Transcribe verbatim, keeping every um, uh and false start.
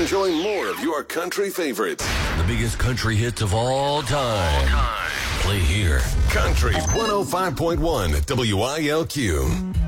enjoy more of your country favorites. The biggest country hits of all time. Play here. Country one oh five point one W I L Q.